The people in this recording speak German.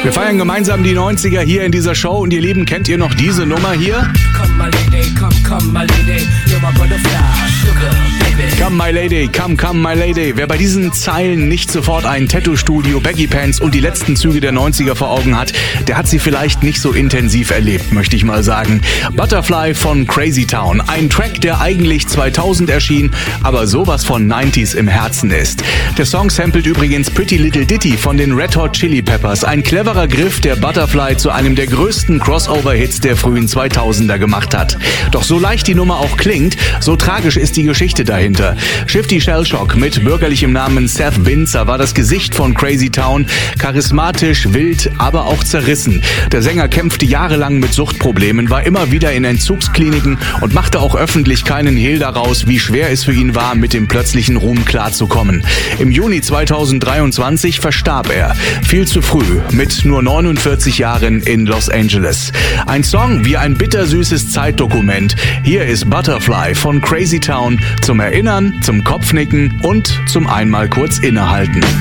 Wir feiern gemeinsam die 90er hier in dieser Show und ihr Lieben, kennt ihr noch diese Nummer hier? Come my lady, come my lady, you're my butterfly, sugar, baby. Come my lady, come my lady. Wer bei diesen Zeilen nicht sofort ein Tattoo-Studio, Baggy Pants und die letzten Züge der 90er vor Augen hat, der hat sie vielleicht nicht so intensiv erlebt, möchte ich mal sagen. Butterfly von Crazy Town, ein Track, der eigentlich 2000 erschien, aber sowas von 90s im Herzen ist. Der Song samplet übrigens Pretty Little Ditty von den Red Hot Chili Peppers, ein cleverer Griff, der Butterfly zu einem der größten Crossover-Hits der frühen 2000er gemacht hat. Doch so leicht die Nummer auch klingt, so tragisch ist die Geschichte dahinter. Shifty Shellshock mit bürgerlichem Namen Seth Winzer war das Gesicht von Crazy Town, charismatisch, wild, aber auch zerrissen. Der Sänger kämpfte jahrelang mit Suchtproblemen, war immer wieder in Entzugskliniken und machte auch öffentlich keinen Hehl daraus, wie schwer es für ihn war, mit dem plötzlichen Ruhm klarzukommen. Im Juni 2023 verstarb er, viel zu früh, mit nur 49 Jahren in Los Angeles. Ein Song wie ein bittersüßes Zeitdokument. Hier ist Butterfly von Crazy Town zum Erinnern, zum Kopfnicken und zum einmal kurz innehalten.